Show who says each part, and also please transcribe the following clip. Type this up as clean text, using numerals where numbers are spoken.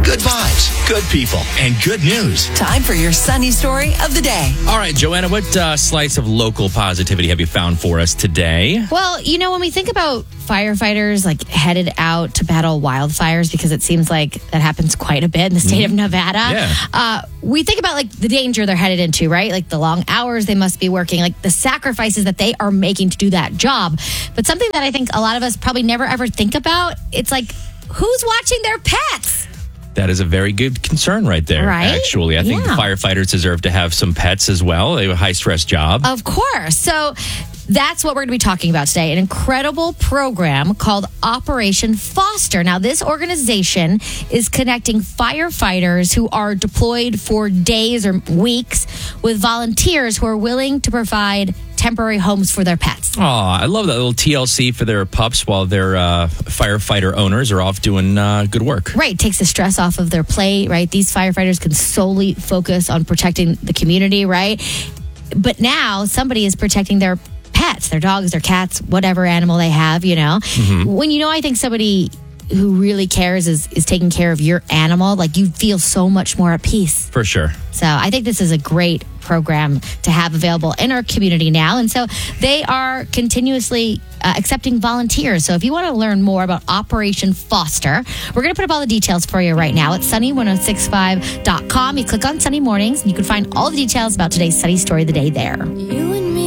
Speaker 1: Good vibes, good people, and good news.
Speaker 2: Time for your sunny story of the day.
Speaker 3: All right, Joanna, what slice of local positivity have you found for us today?
Speaker 4: Well, when we think about firefighters headed out to battle wildfires, because it seems like that happens quite a bit in the state of Nevada.
Speaker 3: Yeah.
Speaker 4: We think about the danger they're headed into, right? The long hours they must be working, the sacrifices that they are making to do that job. But something that I think a lot of us probably never ever think about, it's who's watching their pets?
Speaker 3: That is a very good concern right there,
Speaker 4: right?
Speaker 3: Actually. I think the firefighters deserve to have some pets as well. They have a high-stress job.
Speaker 4: Of course. So that's what we're going to be talking about today. An incredible program called Operation Foster. Now, this organization is connecting firefighters who are deployed for days or weeks with volunteers who are willing to provide temporary homes for their pets.
Speaker 3: Oh, I love that little TLC for their pups while their firefighter owners are off doing good work.
Speaker 4: Right. Takes the stress off of their plate, right? These firefighters can solely focus on protecting the community, right? But now somebody is protecting their pets, their dogs, their cats, whatever animal they have, When I think somebody who really cares is taking care of your animal, you feel so much more at peace.
Speaker 3: For sure.
Speaker 4: So I think this is a great program to have available in our community now. And so they are continuously accepting volunteers. So if you want to learn more about Operation Foster, we're going to put up all the details for you right now at sunny1065.com. You click on Sunny Mornings and you can find all the details about today's Sunny Story of the Day there.